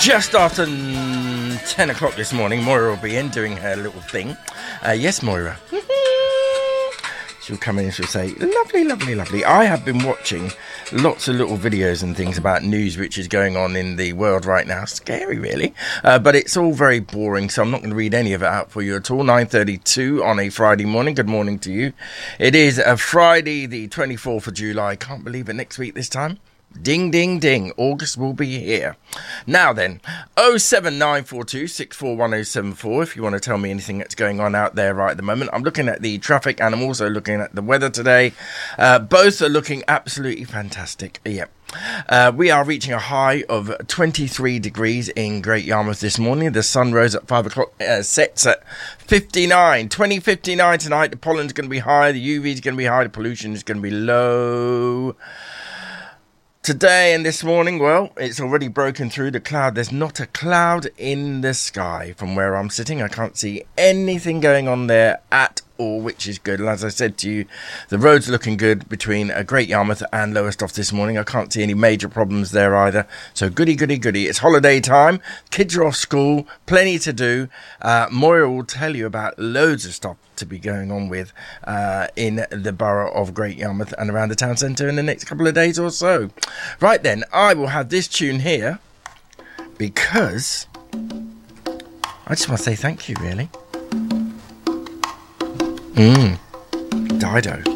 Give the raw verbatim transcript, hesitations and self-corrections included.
Just after ten o'clock this morning, Moira will be in doing her little thing. Uh, yes, Moira. She'll come in and she'll say, lovely, lovely, lovely. I have been watching lots of little videos and things about news which is going on in the world right now. Scary, really. Uh, but it's all very boring, so I'm not going to read any of it out for you at all. nine thirty-two on a Friday morning. Good morning to you. It is a Friday, the twenty-fourth of July. Can't believe it, next week this time. Ding, ding, ding. August will be here. Now then, oh seven nine four two six four one oh seven four if you want to tell me anything that's going on out there right at the moment. I'm looking at the traffic and I'm also looking at the weather today. Uh, both are looking absolutely fantastic. Yep. Uh, we are reaching a high of twenty-three degrees in Great Yarmouth this morning. The sun rose at five o'clock, uh, sets at fifty-nine. twenty fifty-nine tonight. The pollen's going to be high, the U V is going to be high, the pollution is going to be low. Today and this morning, well, it's already broken through the cloud. There's not a cloud in the sky from where I'm sitting. I can't see anything going on there at all, which is good. And as I said to you, the road's looking good between uh, Great Yarmouth and Lowestoft this morning. I can't see any major problems there either. So goody, goody, goody. It's holiday time. Kids are off school. Plenty to do. Uh, Moira will tell you about loads of stuff to be going on with uh, in the borough of Great Yarmouth and around the town centre in the next couple of days or so. Right then, I will have this tune here because I just want to say thank you, really. Mmm, Dido.